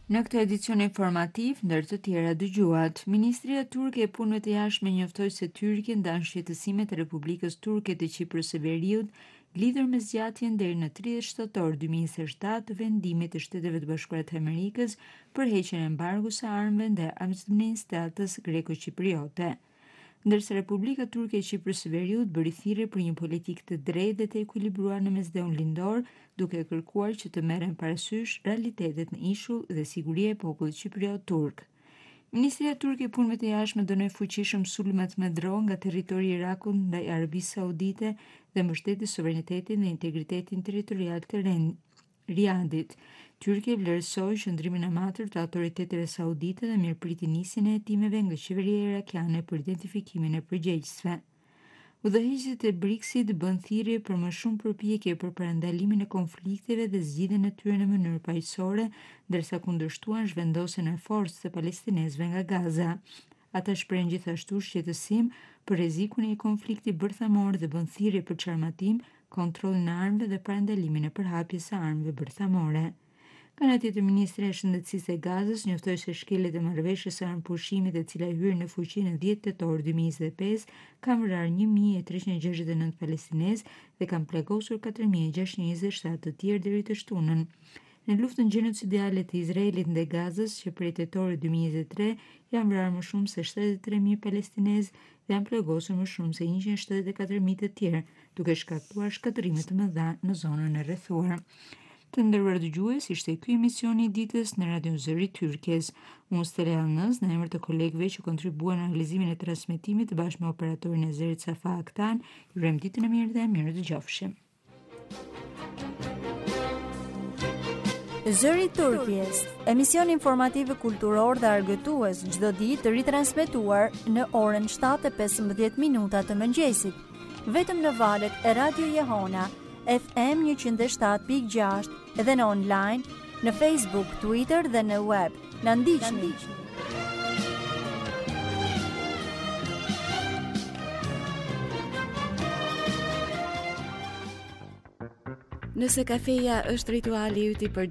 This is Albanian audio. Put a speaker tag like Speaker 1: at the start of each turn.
Speaker 1: Në këtë edicion informativ, ndër të tjera dëgjuat, Ministria Turke e Punëve të Jashtme njoftoi se Tyrkia ndan shqetësimet e Republikës Turke të Kiprës së Veriut lidhur me zgjatjen deri në 30 shtator 2027 të vendimit të Shteteve të Bashkuara të Amerikës për heqjen e embargus së armëve ndaj administratës greko-kipriote. Ndërsa Republika Turke e Kiprës së Veriut bëri thirrje për një politikë të drejtë dhe të ekuilibruar në mesdheun lindor, duke kërkuar që të merren parasysh realitetet në ishull dhe siguria e popullit kipriot turk. Ministria Turke e Punëve të Jashtme dënoi fuqishëm sulmet me dronë nga territori i Irakut ndaj Arabisë Saudite dhe mbështeti sovranitetin dhe integritetin territorial të Riadit. Tyrkia vlerësoi qëndrimin e matur të autoriteteve saudite dhe mirëpriti nisjen e hetimeve nga qeveria irakiane për identifikimin e përgjegjësve. Udhëheqësit e BRICS-it bën thirrje për më shumë përpjekje për parandalimin e konflikteve dhe zgjidhjen e tyre në mënyrë paqësore, ndërsa kundërshtuan zhvendosjen e forcës së palestinezëve nga Gaza. Ata shprehin gjithashtu shqetësim për rrezikun e një konflikti bërthamor dhe bën thirrje për çarmatim, kontrollin e armëve dhe parandalimin e përhapjes së armëve bërthamore. Kana tjetër, Ministria e Shëndetësisë e Gazës njoftoi se shkeljet e marrëveshjes së armëpushimit e cila hyri në fuqi në 10 tetor 2025 kanë vrarë 1369 palestinezë dhe kanë plagosur 4627 të tjerë deri të shtunën. Në luftën gjenocidiale të Izraelit ndaj Gazës, që prej tetorit 2023 janë vrarë më shumë se 73.000 palestinezë dhe janë plagosur më shumë se 174.000 të tjerë, duke shkaktuar shkatërrime të mëdha në zonën e rrethuar. Të nderuar dëgjues, ishte ky emisioni i ditës në Radio Zëri Tyrkes. Unë Stella Janës, në emër të kolegëve që kontribuan në realizimin e transmetimit bashkë me operatorin e zërit Safa Aktan, ju urojmë ditën e mirë dhe mirë dëgjofshim.
Speaker 2: Zëri Turkjes, emision informativ kulturor dhe argëtues çdo ditë të ritransmetuar në orën 7:15 të mëngjesit, vetëm në valët e Radio Jehona FM 107.6 dhe në online, në Facebook, Twitter dhe në web. Na ndiqni.
Speaker 3: Nëse kafeja është rituali yti për